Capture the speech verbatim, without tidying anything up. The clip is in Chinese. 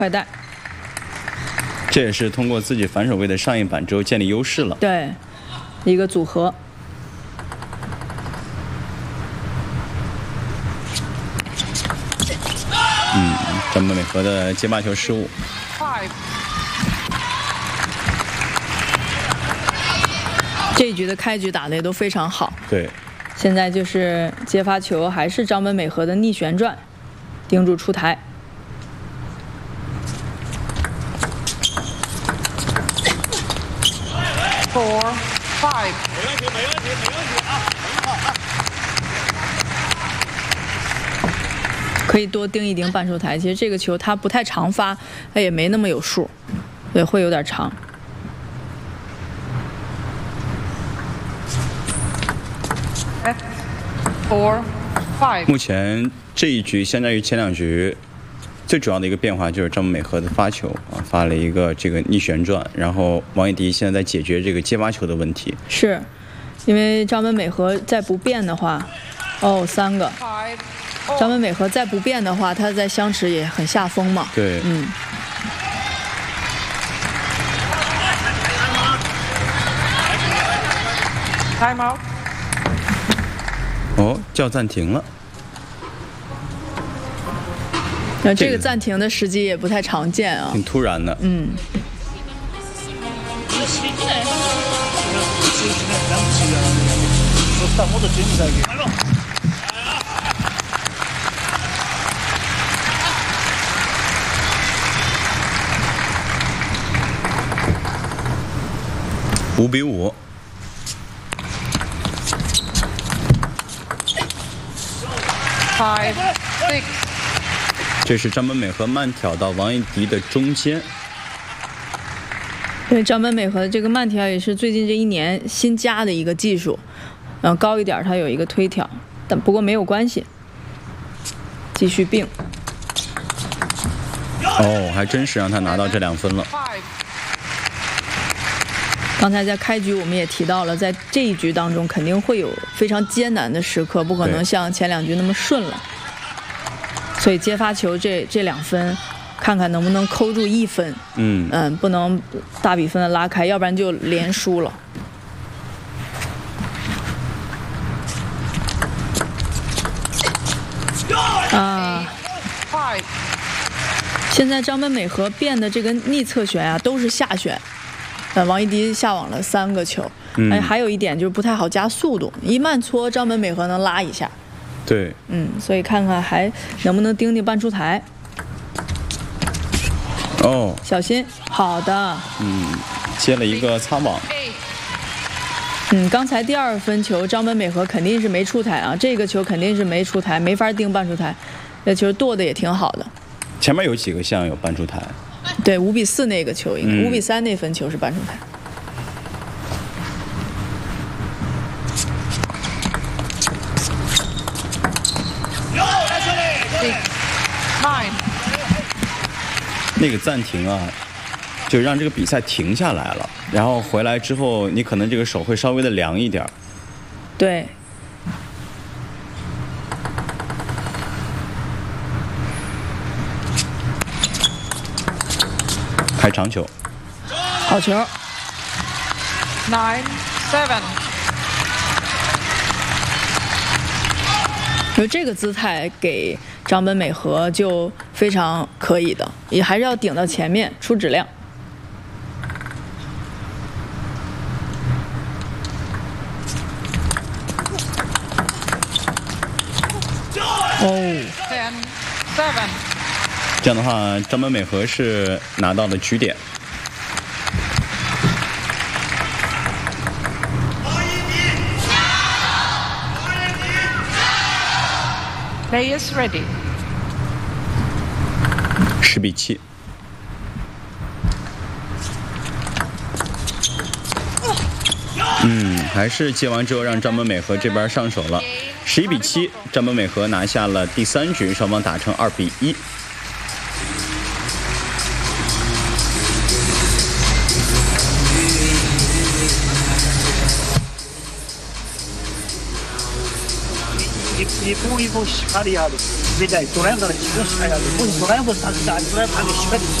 快带。 这也是通过自己反手位的上一板之后建立优势了。 对，一个组合。 嗯，张本美和的接发球失误。 这一局的开局打得也都非常好。 对。 现在就是接发球还是张本美和的逆旋转，盯住出台。 Four, five。 没问题，没问题，没问题啊，很好啊。 可以多盯一盯半出台。其实这个球它不太常发，它也没那么有数，对，会有点长。 Four, five。 目前这一局相较于前两局，最主要的一个变化就是张本美和的发球啊，发了一个这个逆旋转，然后王艺迪现在在解决这个接发球的问题。 是，因为张本美和再不变的话，哦，三个。张本美和再不变的话，他在相持也很下风嘛。 对， 嗯。 Time out。 哦，叫暂停了。 那这个暂停的时机也不太常见啊， 挺突然的。 嗯。 五比五。 Five, six。 这是张本美和慢挑到王艺迪的中间。 对，张本美和这个慢挑也是最近这一年新加的一个技术，嗯，高一点它有一个推挑，但不过没有关系，继续并。 哦，还真是让他拿到这两分了。 刚才在开局我们也提到了，在这一局当中肯定会有非常艰难的时刻，不可能像前两局那么顺了。所以接发球这这两分，看看能不能扣住一分。 嗯嗯，不能大比分的拉开，要不然就连输了。啊！现在张本美和变的这个逆侧旋啊，都是下旋。呃，王艺迪下网了三个球， 嗯、 哎，还有一点就是不太好加速度，一慢搓张本美和能拉一下。 对， 嗯，所以看看还能不能盯盯半出台。 哦， 小心，好的。 嗯，接了一个擦网。 嗯，刚才第二分球张本美和肯定是没出台啊，这个球肯定是没出台，没法盯半出台，那球剁的也挺好的。 前面有几个像有半出台。 对，五比四那个球应该， 嗯、 五比三那分球是半出台。 那个暂停啊，就让这个比赛停下来了，然后回来之后，你可能这个手会稍微的凉一点。 对。 开长球， 好球。 Nine, seven。 就这个姿态给张本美和就非常可以的，也还是要顶到前面出质量。哦。 Ten, seven。 这样的话，张本美和是拿到了局点。 Players ready。 十比七。嗯，还是接完之后让张本美和这边上手了。十一比七，张本美和拿下了第三局，双方打成二比一。 你 공이고 십팔 야드. 그러니까 드라이버는 지금 십팔 야드. 본 드라이버 타자 드라이버 하기 십팔.